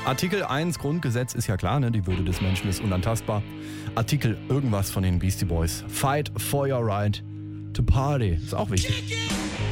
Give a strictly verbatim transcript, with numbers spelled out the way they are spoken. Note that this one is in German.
Artikel eins Grundgesetz ist ja klar, ne? Die Würde des Menschen ist unantastbar. Artikel irgendwas von den Beastie Boys. Fight for your right to party. Ist auch wichtig.